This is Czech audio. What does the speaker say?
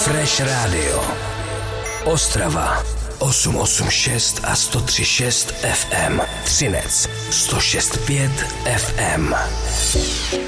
Fresh Radio. Ostrava 886 a 103.6 FM. Třinec 106.5 FM.